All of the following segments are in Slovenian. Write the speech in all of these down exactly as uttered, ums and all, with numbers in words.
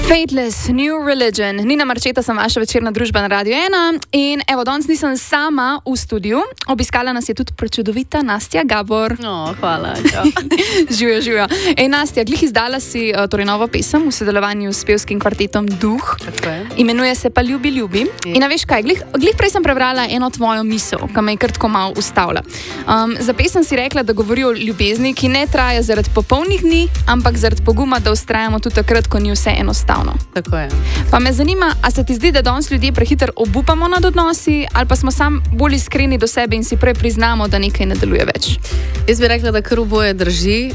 Fateless, New Religion. Nina Marčeta sem vaša večerna družba na Radio ena in evo, danes nisem sama v studiu. Obiskala nas je tudi prečudovita Nastja Gabor. No, hvala. Živijo, živijo. Ej, Nastja, glih izdala si torej novo pesem v sodelovanju s pevskim kvartetom Duh. Imenuje se pa Ljubi, ljubi. Je. In a veš kaj, glih, glih prej sem prebrala eno tvojo misel, ki me je kar tako malo ustavila. Um, za pesem si rekla, da govori o ljubezni, ki ne traja zaradi popolnih dni, ampak zaradi poguma, da ustrajamo tudi takrat, ko ni vse enostavno. Tako je. Pa me zanima, a se ti zdi, da danes ljudje prehiter obupamo nad odnosi, ali pa smo sam bolj iskreni do sebe in si prej priznamo, da nekaj ne deluje več? Jaz bi rekla, da kar oboje drži.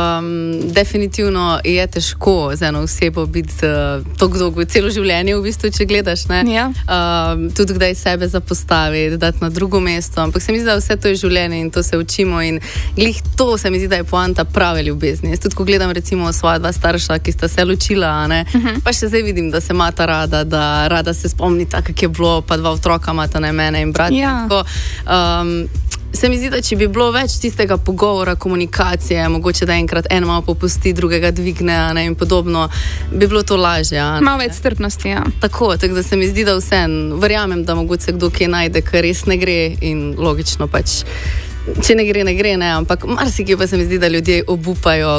Um, definitivno je težko z eno osebo biti uh, tako dolgo, celo življenje v bistvu, če gledaš, ne? Ja. Um, tudi kdaj sebe zapostaviti, dati na drugo mesto, ampak se mi zdi, da vse to je življenje in to se učimo in glih to se mi zdi, da je poanta prave ljubezni. Jaz tudi, ko gledam recimo svoja dva starša, ki sta se ločila, ne? Uh-huh. Pa še zdaj vidim, da se imata rada, da rada se spomnita, kak je bilo, pa dva otroka imata, ne, mene in brat. Ja. Tako, um, se mi zdi, da če bi bilo več tistega pogovora, komunikacije, mogoče da enkrat en malo popusti, drugega dvigne, ne, in podobno, bi bilo to lažje. Malo več strpnosti, ja. Tako, tako da se mi zdi, da vseeno, verjamem, da mogoče se kdo kje najde, ker res ne gre in logično pač, če ne gre, ne gre, ne, ampak marsikje pa se mi zdi, da ljudje obupajo,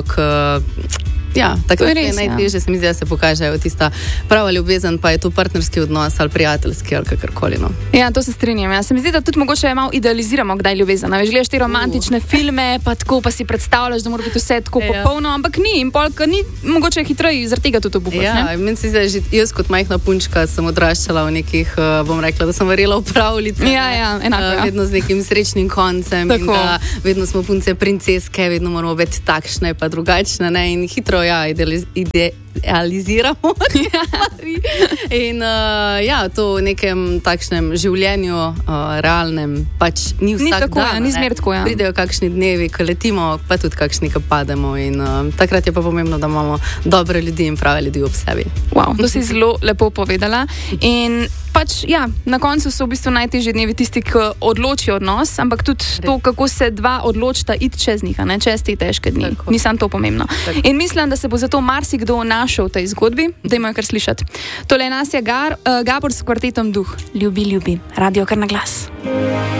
k ja, tako je res, najtežje, ja. Se mi zdi, da se pokažejo tista prava ljubezen, pa je to partnerski odnos ali prijateljski ali kakorkoli. No. Ja, to se strinjam. Ja. Se mi zdi, da tudi mogoče malo idealiziramo, kdaj ljubezen. Veš, gledaš te romantične uh. filme, pa tako pa si predstavljaš, da mora biti vse tako ja. popolno, ampak ni. In polk ni mogoče hitreje zaradi tega tudi obupaš. Ja, meni se zdi, da že jaz kot majhna punčka sem odraščala v nekih, uh, bom rekla, da sem verjela v pravljice. Ja, ja, enako. Uh, vedno z nekim srečnim koncem. In da vedno smo punce princeske, vedno moramo biti takšne pa drugačne, ne, in hitro ja, idealiz idealiziramo stvari. In uh, ja, to v nekem takšnem življenju, uh, realnem, pač ni vsak ni tako, dan. Ja, ni zmer tako, ja. Pridejo kakšni dnevi, ko letimo, pa tudi kakšni, ko pademo. In uh, takrat je pa pomembno, da imamo dobre ljudi in prave ljudi ob sebi. Wow, to si zelo lepo povedala. In pač, ja, na koncu so v bistvu najtežji dnevi tisti, ki odločijo odnos, ampak tudi to, kako se dva odločita iti čez njih, ne, čez te težke dni. Tako. Ni samo to pomembno. Tako. In mislim, da se bo zato marsikdo našel v tej zgodbi, da imajo kar slišati. Tole je Nastja Gar, uh, Gabor s kvartetom Duh. Ljubi, ljubi. Radio kar na glas.